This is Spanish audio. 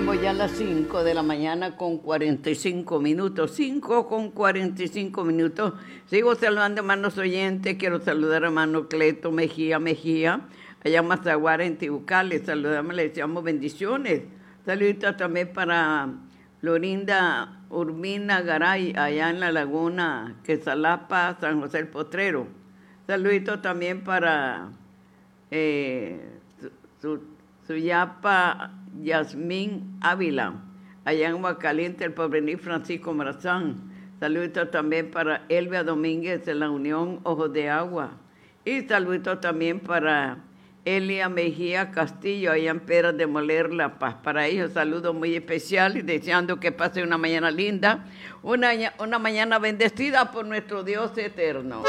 Tengo ya las 5 de la mañana con 45 minutos. 5 con 45 minutos. Sigo saludando, hermanos oyentes. Quiero saludar a hermano Cleto Mejía, allá en Mazaguara, en Tibucales. Saludamos, le deseamos bendiciones. Saluditos también para Florinda Urbina Garay, allá en la laguna Quesalapa, San José el Potrero. Saluditos también para Suyapa Yasmín Ávila, allá en Aguacaliente, el Porvenir Francisco Morazán. Saluditos también para Elvia Domínguez de la Unión Ojos de Agua. Y saluditos también para Elia Mejía Castillo, allá en Peras de Moler, La Paz. Para ellos, saludos muy especiales, deseando que pase una mañana linda, una mañana bendecida por nuestro Dios eterno.